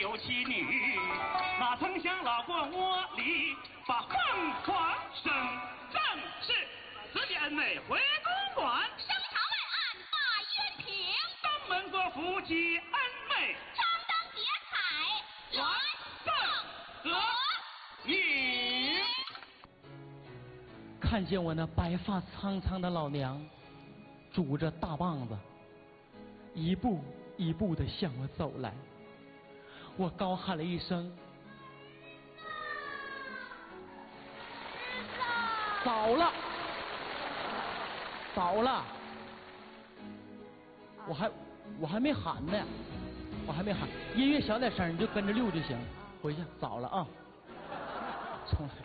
有妻女，哪曾想老过窝里把凤凰生。正是此地恩美回公馆， 升堂问案把冤平， 登门过福接恩美， 张灯结彩来凤和女。 看见我那白发苍苍的老娘，拄着大棒子，一步一步地向我走来。我高喊了一声：“早了，早了！”我还没喊呢，我还没喊。音乐小点声，你就跟着溜就行。回去，早了啊！重来。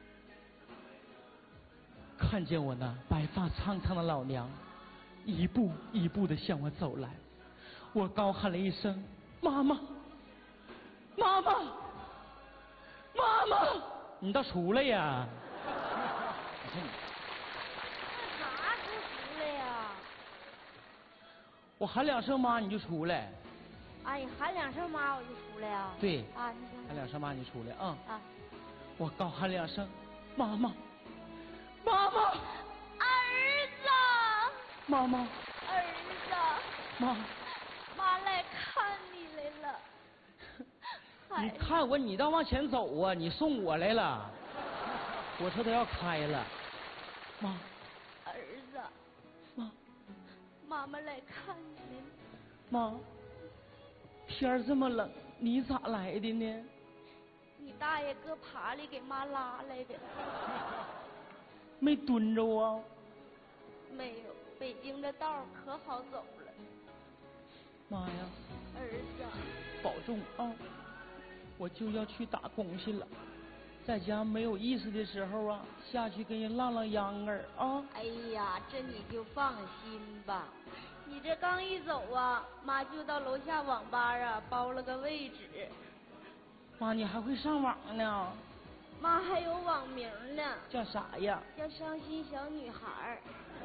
看见我那白发苍苍的老娘，一步一步地向我走来，我高喊了一声：“妈妈，妈妈，妈妈！”你倒出来呀！ 干啥不出来呀？ 我喊两声妈你就出来。 哎呀，喊两声妈我就出来呀？ 对。 啊，你看。 喊两声妈你出来啊！ 啊。 我高喊两声：“妈妈，妈妈！” 儿子。 妈妈。 儿子。 妈。 妈来看你来了。 你看我，你倒往前走啊！你送我来了，火车都要开了。妈。 儿子。 妈。 妈妈来看你来了。 妈。天儿这么冷，你咋来的呢？ 你大爷搁爬里给妈拉来的。 没蹲着啊？ 没有，北京这道可好走了。 妈呀！ 儿子。 保重啊！我就要去打工去了，在家没有意思的时候啊，下去跟人浪浪秧歌啊。 哎呀，这你就放心吧。你这刚一走啊，妈就到楼下网吧啊包了个位置。 妈，你还会上网呢？ 妈还有网名呢。 叫啥呀？ 叫伤心小女孩。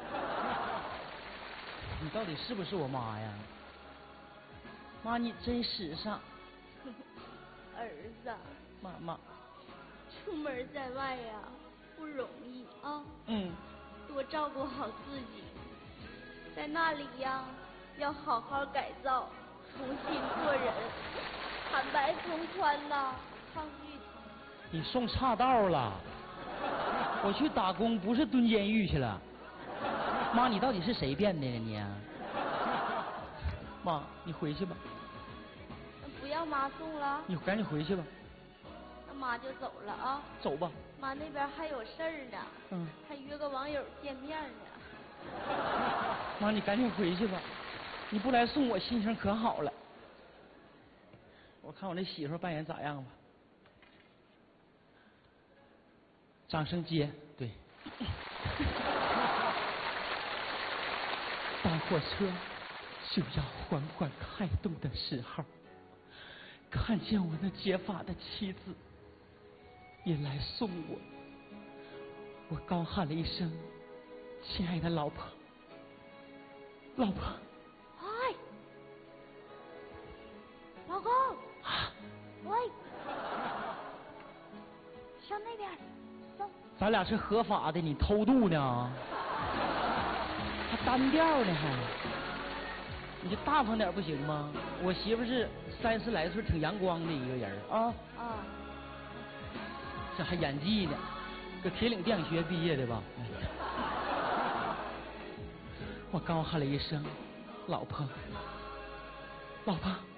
你到底是不是我妈呀？妈，你真时尚。 儿子。 妈妈。 出门在外呀，不容易啊。多照顾好自己。在那里呀，要好好改造，重新做人，坦白从宽呐，抗拒从。 你送岔道了，我去打工不是蹲监狱去了。妈，你到底是谁变的呢你？妈，你回去吧。 不要妈送了？你赶紧回去吧。 那妈就走了啊。 走吧。 妈那边还有事儿呢。还约个网友见面呢。 妈，你赶紧回去吧，你不来送我心情可好了。我看我那媳妇扮演咋样吧。掌声接，对。当火车就要缓缓开动的时候，看见我那结发的妻子也来送我，我高喊了一声：“亲爱的老婆，老婆。” 哎，老公。喂，上那边走。 咱俩是合法的，你偷渡呢？还单调呢还？你就大方点不行吗？我媳妇是30来岁，挺阳光的一个人啊。这还演技呢，搁铁岭电影学毕业的吧？我高喊了一声：“老婆，老婆。”